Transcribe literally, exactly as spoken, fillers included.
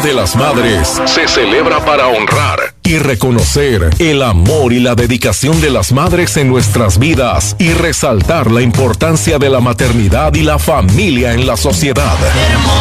de las Madres se celebra para honrar y reconocer el amor y la dedicación de las madres en nuestras vidas y resaltar la importancia de la maternidad y la familia en la sociedad.